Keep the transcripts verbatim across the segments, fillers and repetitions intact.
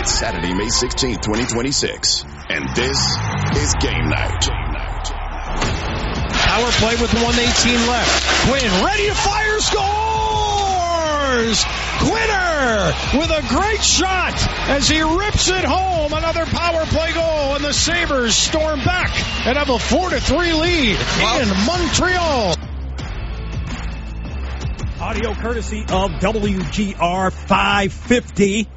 It's Saturday, May sixteenth, twenty twenty-six, and this is Game Night. Power play with one eighteen left. Quinn ready to fire, scores! Quinner with a great shot as he rips it home. Another power play goal, and the Sabres storm back and have a four to three lead in Montreal. Audio courtesy of W G R five fifty.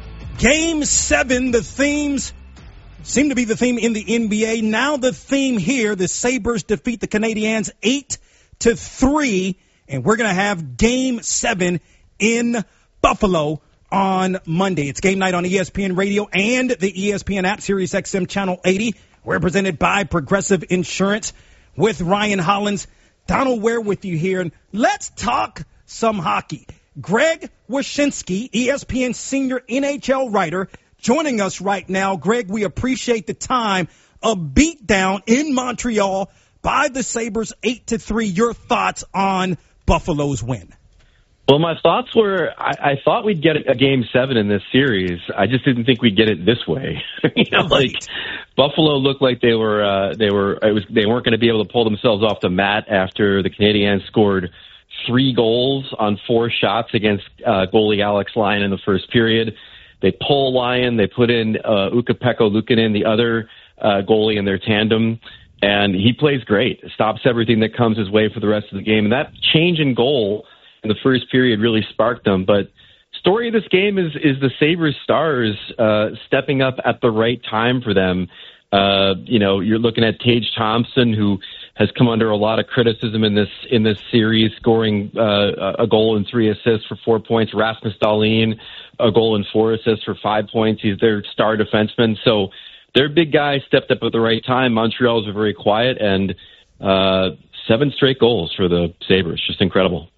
Game seven, the themes seem to be the theme in the N B A. Now the theme here, the Sabres defeat the Canadiens eight to three, and we're going to have game seven in Buffalo on Monday. It's Game Night on E S P N Radio and the E S P N app, Sirius X M Channel eighty. We're presented by Progressive Insurance with Ryan Hollins. Donald Ware with you here, and let's talk some hockey. Greg Wyshynski, E S P N senior N H L writer, joining us right now. Greg, we appreciate the time. A beatdown in Montreal by the Sabres eight to three. Your thoughts on Buffalo's win? Well, my thoughts were, I, I thought we'd get a game seven in this series. I just didn't think we'd get it this way. you know, like Buffalo looked like they were, uh, they were, it was, they weren't going to be able to pull themselves off the mat after the Canadiens scored three goals on four shots against uh, goalie Alex Lyon in the first period. They pull Lyon, they put in uh, Ukko-Pekka Luukkonen, the other uh, goalie in their tandem, and he plays great. Stops everything that comes his way for the rest of the game. And that change in goal in the first period really sparked them. But story of this game is is the Sabres stars uh, stepping up at the right time for them. Uh, you know, you're looking at Tage Thompson, who has come under a lot of criticism in this in this series, scoring uh, a goal and three assists for four points. Rasmus Dahlin, a goal and four assists for five points. He's their star defenseman. So their big guy stepped up at the right time. Montreal's were very quiet, and uh, seven straight goals for the Sabres. Just incredible.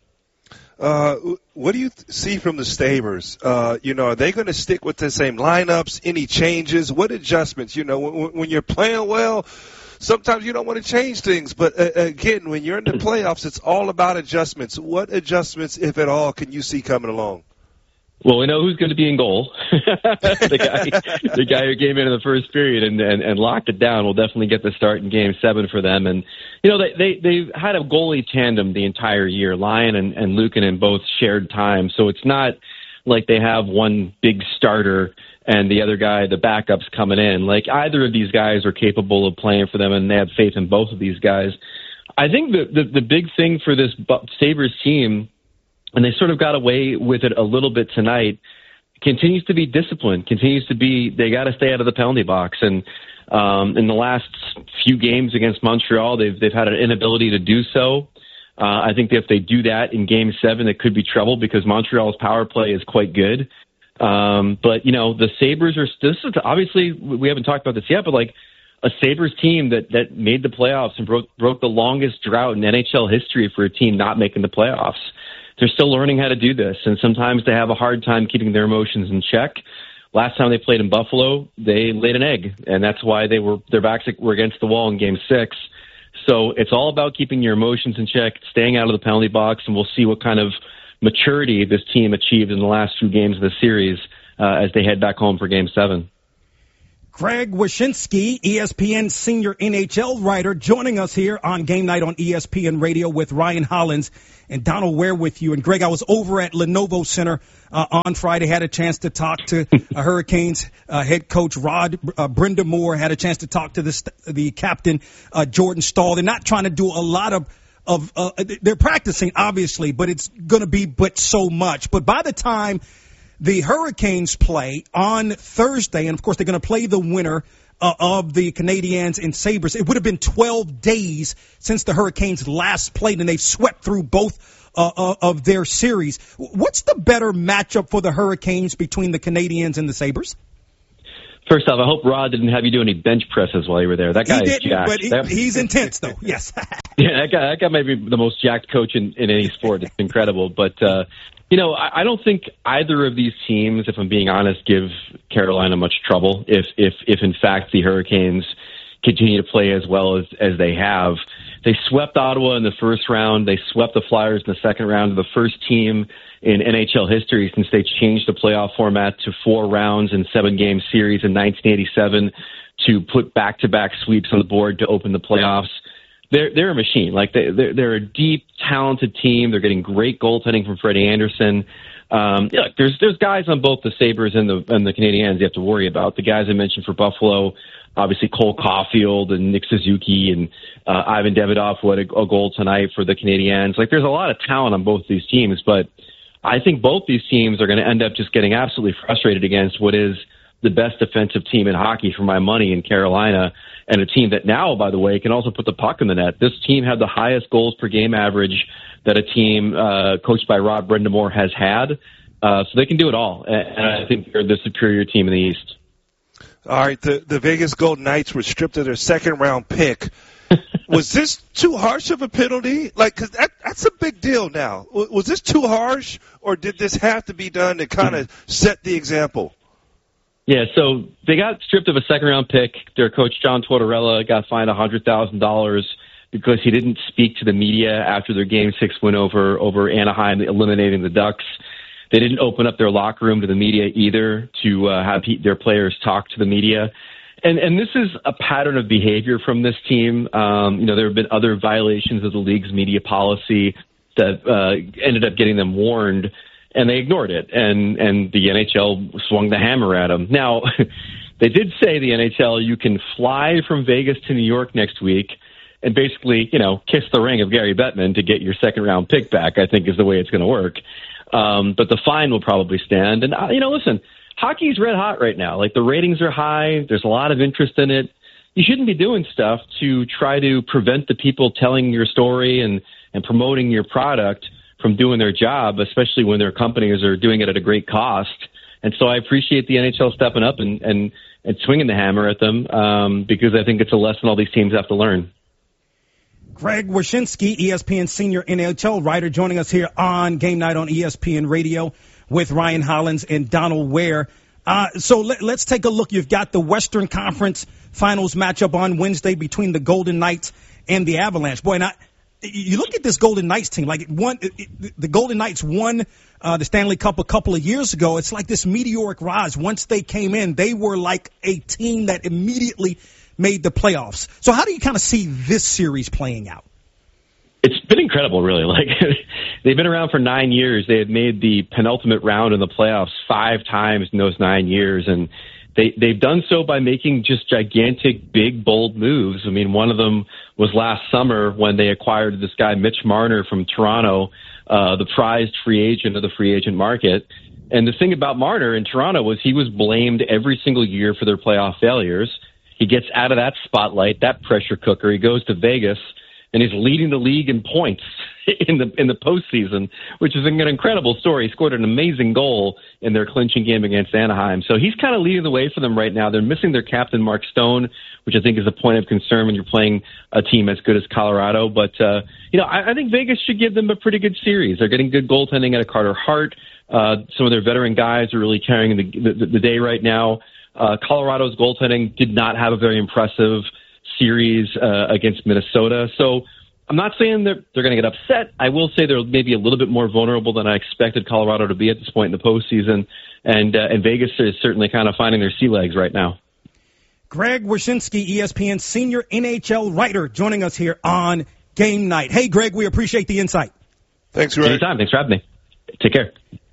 Uh, what do you th- see from the Sabres? Uh, you know, are they going to stick with the same lineups? Any changes? What adjustments? You know, when, when you're playing well, sometimes you don't want to change things. But, uh, again, when you're in the playoffs, it's all about adjustments. What adjustments, if at all, can you see coming along? Well, we know who's going to be in goal. the guy the guy who came in in the first period and, and, and locked it down will definitely get the start in game seven for them. And, you know, they, they, they've had a goalie tandem the entire year. Lyon and, and Luukkonen both shared time. So it's not like they have one big starter and the other guy, the backup's coming in. Like, either of these guys are capable of playing for them, and they have faith in both of these guys. I think the, the, the big thing for this Sabres team, and they sort of got away with it a little bit tonight, continues to be discipline, continues to be, they got to stay out of the penalty box. And um, in the last few games against Montreal, they've they've had an inability to do so. Uh, I think that if they do that in game seven, it could be trouble because Montreal's power play is quite good. Um, but, you know, the Sabres are, this is obviously, we haven't talked about this yet, but like a Sabres team that, that made the playoffs and broke, broke the longest drought in N H L history for a team not making the playoffs. They're still learning how to do this, and sometimes they have a hard time keeping their emotions in check. Last time they played in Buffalo, they laid an egg, and that's why they were their backs were against the wall in Game Six. So it's all about keeping your emotions in check, staying out of the penalty box, and we'll see what kind of maturity this team achieved in the last few games of the series uh, as they head back home for Game Seven. Greg Wyshynski, E S P N senior N H L writer, joining us here on Game Night on E S P N Radio with Ryan Hollins and Donald Ware with you. And, Greg, I was over at Lenovo Center uh, on Friday, had a chance to talk to uh, Hurricanes uh, head coach Rod uh, Brind'Amour, had a chance to talk to the, the captain, uh, Jordan Staal. They're not trying to do a lot of, of uh, they're practicing, obviously, but it's going to be but so much. But by the time the Hurricanes play on Thursday, and, of course, they're going to play the winner uh, of the Canadiens and Sabres. It would have been twelve days since the Hurricanes last played, and they've swept through both uh, uh, of their series. What's the better matchup for the Hurricanes between the Canadiens and the Sabres? First off, I hope Rod didn't have you do any bench presses while you were there. That guy he is didn't, jacked. but he, that, he's intense, though. Yes. yeah, that guy, that guy might be the most jacked coach in, in any sport. It's incredible. But, uh, you know, I, I don't think either of these teams, if I'm being honest, give Carolina much trouble. If, if, if in fact the Hurricanes continue to play as well as, as they have. They swept Ottawa in the first round. They swept the Flyers in the second round. The first team in N H L history since they changed the playoff format to four rounds and seven-game series in nineteen eighty-seven to put back-to-back sweeps on the board to open the playoffs. They're they're a machine. Like they they're, they're a deep, talented team. They're getting great goaltending from Freddie Anderson. Um, yeah, there's there's guys on both the Sabres and the and the Canadiens you have to worry about. The guys I mentioned for Buffalo, obviously Cole Caulfield and Nick Suzuki and uh, Ivan Davidoff who had a, a goal tonight for the Canadiens. Like there's a lot of talent on both these teams, but I think both these teams are going to end up just getting absolutely frustrated against what is the best defensive team in hockey for my money in Carolina, and a team that now, by the way, can also put the puck in the net. This team had the highest goals per game average that a team uh, coached by Rob Brindamore has had, uh, so they can do it all, and I think they're the superior team in the East. All right, the, the Vegas Golden Knights were stripped of their second-round pick. Was this too harsh of a penalty? Like, cause that, that's a big deal now. Was this too harsh, or did this have to be done to kind of set the example? Yeah, so they got stripped of a second-round pick. Their coach, John Tortorella, got fined one hundred thousand dollars because he didn't speak to the media after their Game six win over, over Anaheim, eliminating the Ducks. They didn't open up their locker room to the media either to uh, have their players talk to the media. And and this is a pattern of behavior from this team. Um, you know, there have been other violations of the league's media policy that uh, ended up getting them warned, and they ignored it. And, and the N H L swung the hammer at them. Now, they did say, the N H L, you can fly from Vegas to New York next week and basically, you know, kiss the ring of Gary Bettman to get your second-round pick back, I think is the way it's going to work. Um, but the fine will probably stand. And, uh, you know, listen, hockey's red hot right now. Like, the ratings are high. There's a lot of interest in it. You shouldn't be doing stuff to try to prevent the people telling your story and, and promoting your product from doing their job, especially when their companies are doing it at a great cost. And so I appreciate the N H L stepping up and, and, and swinging the hammer at them um, because I think it's a lesson all these teams have to learn. Greg Wyshynski, E S P N senior N H L writer, joining us here on Game Night on E S P N Radio with Ryan Hollins and Donald Ware. Uh, so let, let's take a look. You've got the Western Conference Finals matchup on Wednesday between the Golden Knights and the Avalanche. Boy, now, you look at this Golden Knights team. Like, it won, it, it, the Golden Knights won uh, the Stanley Cup a couple of years ago. It's like this meteoric rise. Once they came in, they were like a team that immediately made the playoffs. So how do you kind of see this series playing out? It's been incredible, really. Like, they've been around for nine years. They had made the penultimate round in the playoffs five times in those nine years, and they they've done so by making just gigantic, big, bold moves. I mean, one of them was last summer when they acquired this guy Mitch Marner from Toronto, uh, the prized free agent of the free agent market. And the thing about Marner in Toronto was he was blamed every single year for their playoff failures. He gets out of that spotlight, that pressure cooker. He goes to Vegas, and he's leading the league in points in the in the postseason, which is an incredible story. He scored an amazing goal in their clinching game against Anaheim. So he's kind of leading the way for them right now. They're missing their captain, Mark Stone, which I think is a point of concern when you're playing a team as good as Colorado. But, uh, you know, I, I think Vegas should give them a pretty good series. They're getting good goaltending out of Carter Hart. Uh, some of their veteran guys are really carrying the, the, the day right now. Uh, Colorado's goaltending did not have a very impressive series uh, against Minnesota. So I'm not saying they're, they're going to get upset. I will say they're maybe a little bit more vulnerable than I expected Colorado to be at this point in the postseason. And, uh, and Vegas is certainly kind of finding their sea legs right now. Greg Wyshynski, E S P N senior N H L writer, joining us here on Game Night. Hey, Greg, we appreciate the insight. Thanks, Greg. Anytime. Thanks for having me. Take care.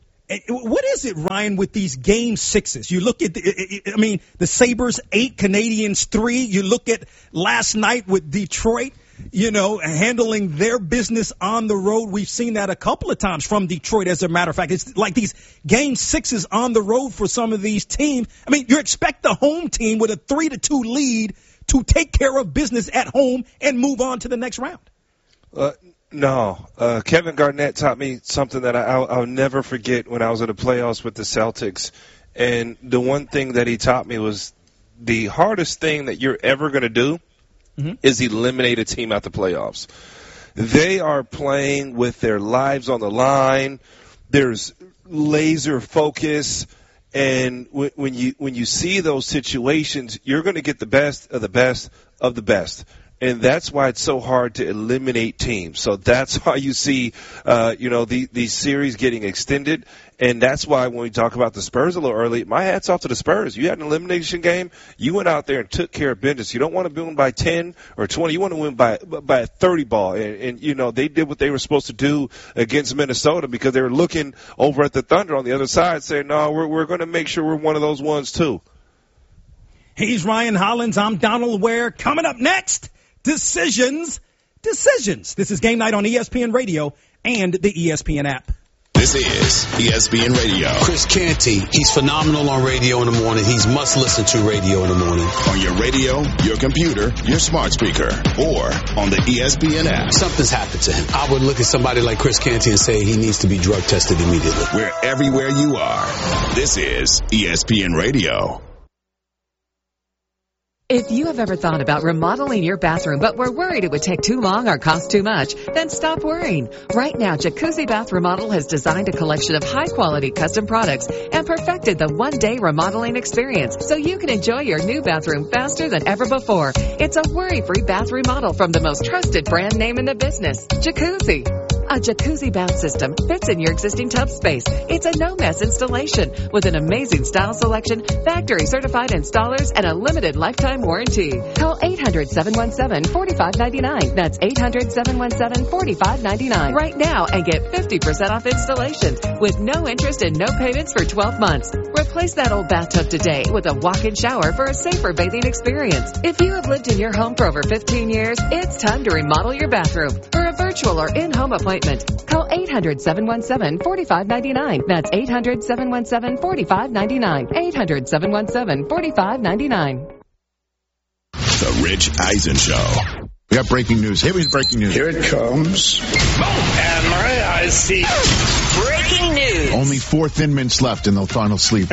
What is it, Ryan, with these game sixes? You look at, the, I mean, the Sabres eight, Canadians three. You look at last night with Detroit, you know, handling their business on the road. We've seen that a couple of times from Detroit, as a matter of fact. It's like these game sixes on the road for some of these teams. I mean, you expect the home team with a three to two lead to take care of business at home and move on to the next round. Uh, No. Uh, Kevin Garnett taught me something that I, I'll, I'll never forget when I was in the playoffs with the Celtics. And the one thing that he taught me was the hardest thing that you're ever going to do mm-hmm. is eliminate a team out the playoffs. They are playing with their lives on the line. There's laser focus. And when you when you see those situations, you're going to get the best of the best of the best. And that's why it's so hard to eliminate teams. So that's why you see, uh, you know, the, these series getting extended. And that's why when we talk about the Spurs a little early, my hat's off to the Spurs. You had an elimination game. You went out there and took care of business. You don't want to win by ten or twenty. You want to win by by a thirty ball. And, and, you know, they did what they were supposed to do against Minnesota because they were looking over at the Thunder on the other side saying, no, we're, we're going to make sure we're one of those ones too. He's Ryan Hollins. I'm Donald Ware. Coming up next, decisions, decisions. This is Game Night on E S P N Radio and the E S P N app. This is E S P N Radio. Chris Canty, he's phenomenal on radio in the morning. He's must listen to radio in the morning. On your radio, your computer, your smart speaker, or on the E S P N app. Something's happened to him. I would look at somebody like Chris Canty and say he needs to be drug tested immediately. We're everywhere you are. This is E S P N Radio. If you have ever thought about remodeling your bathroom but were worried it would take too long or cost too much, then stop worrying. Right now, Jacuzzi Bath Remodel has designed a collection of high-quality custom products and perfected the one-day remodeling experience so you can enjoy your new bathroom faster than ever before. It's a worry-free bath remodel from the most trusted brand name in the business, Jacuzzi. A jacuzzi bath system fits in your existing tub space. It's a no-mess installation with an amazing style selection, factory-certified installers, and a limited lifetime warranty. Call eight hundred, seven one seven, four five nine nine. That's eight hundred, seven one seven, four five nine nine right now and get fifty percent off installation with no interest and no payments for twelve months. Replace that old bathtub today with a walk-in shower for a safer bathing experience. If you have lived in your home for over fifteen years, it's time to remodel your bathroom. For a virtual or in-home appointment, call eight hundred, seven one seven, four five nine nine. That's eight hundred, seven one seven, four five nine nine. eight hundred, seven one seven, four five nine nine. The Rich Eisen Show. We got breaking news. Here is breaking news. Here it comes. Oh, and my eyes see. Breaking news. Only four Thin Mints left in the final sleeve.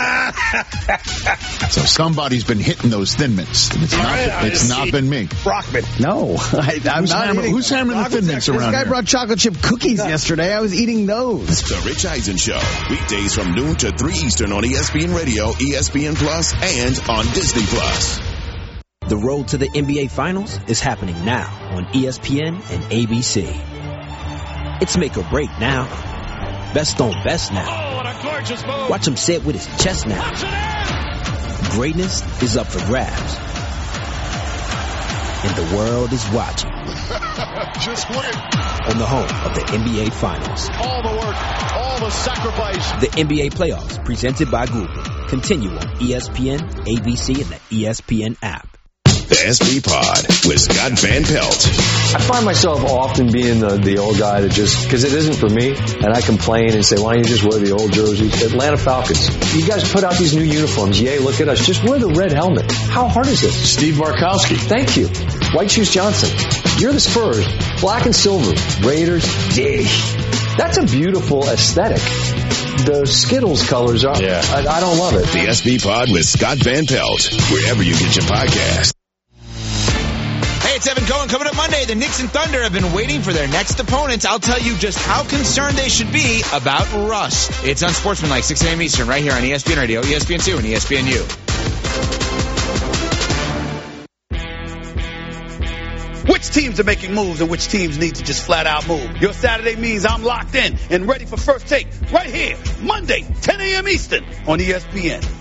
So somebody's been hitting those Thin Mints. It's not, it's not been me. Brockman. No, I, I'm who's not hammer, eating Who's hammering the Thin Mints around This guy here? brought chocolate chip cookies yesterday. I was eating those. The Rich Eisen Show. Weekdays from noon to three Eastern on E S P N Radio, E S P N Plus, and on Disney Plus. The road to the N B A Finals is happening now on E S P N and A B C. It's make or break now. Best on best now. Oh, what a gorgeous move. Watch him say it with his chest now. Greatness is up for grabs. And the world is watching. Just win. On the home of the N B A Finals. All the work, all the sacrifice. The N B A Playoffs, presented by Google. Continue on E S P N, A B C, and the E S P N app. The S B Pod with Scott Van Pelt. I find myself often being the, the old guy that just, because it isn't for me, and I complain and say, why don't you just wear the old jerseys? Atlanta Falcons. You guys put out these new uniforms. Yay, look at us. Just wear the red helmet. How hard is it? Steve Barkowski. Thank you. White Shoes Johnson. You're the Spurs. Black and silver. Raiders. Dig. That's a beautiful aesthetic. The Skittles colors are, yeah. I, I don't love it. The S B Pod with Scott Van Pelt, wherever you get your podcast. Hey, it's Evan Cohen. Coming up Monday, the Knicks and Thunder have been waiting for their next opponents. I'll tell you just how concerned they should be about rust. It's Unsportsmanlike, six a.m. Eastern, right here on E S P N Radio, E S P N two, and E S P N U. Which teams are making moves and which teams need to just flat out move? Your Saturday means I'm locked in and ready for First Take right here, Monday, ten a.m. Eastern on E S P N.